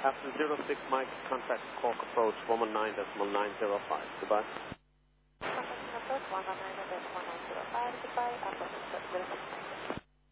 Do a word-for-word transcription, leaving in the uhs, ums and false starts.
After zero six Mike, contact Cork approach one one nine decimal nine zero five. Goodbye. Contact approach one one nine decimal